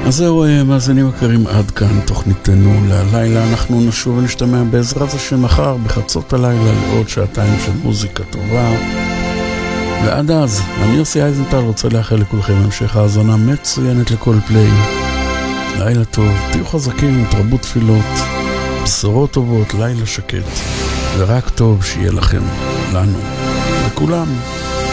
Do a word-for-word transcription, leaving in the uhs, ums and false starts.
אז זהו, מאזינים יקרים, עד כאן תוכניתנו ללילה. אנחנו נשוב ונשתמע בעזרת השם מחר בחצות הלילה לעוד שעתיים של מוזיקה טובה. ועד אז, אני יוסי אייזנטל רוצה לאחל לכולכם המשך האזנה מצוינת לכל פליי. לילה טוב, תהיו חזקים, תרבו תפילות, בשורות טובות, לילה שקט, ורק טוב שיהיה לכם, לנו, לכולם.